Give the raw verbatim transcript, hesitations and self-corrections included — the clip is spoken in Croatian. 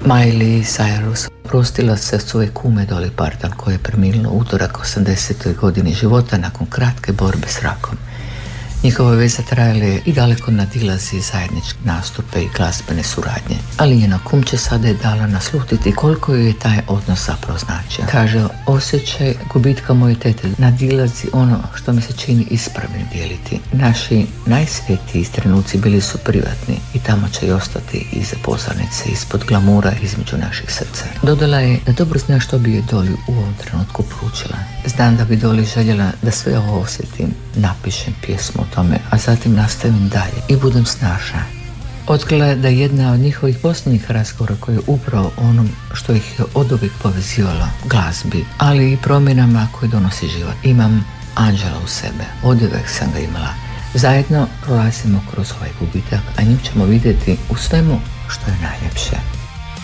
Miley Cyrus prostila se svoje kume Dolly Parton koja je preminula utorak osamdesetoj godini života nakon kratke borbe s rakom. Njihova veza trajala je i daleko nadilazi zajedničke nastupe i glazbene suradnje, ali njena kumče sada je dala naslutiti koliko joj je taj odnos zapravo značio. Kaže, osjećaj gubitka moje tete nadilazi ono što mi se čini ispravnim dijeliti. Naši najsvetiji trenuci bili su privatni i tamo će i ostati iza pozornice, ispod glamura između naših srca. Dodala je da dobro zna što bi je Dolly u ovom trenutku poručila. Znam da bi Dolly željela da sve ovo osjetim, napišem pjesmu o tome, a zatim nastavim dalje i budem snažna. Otkrila je da je jedna od njihovih posljednjih razgovora koja je upravo onom što ih je oduvijek povezivalo, glazbi, ali i promjenama koje donosi život. Imam anđela u sebe, oduvijek sam ga imala. Zajedno prolazimo kroz ovaj gubitak, a njim ćemo vidjeti u svemu što je najljepše.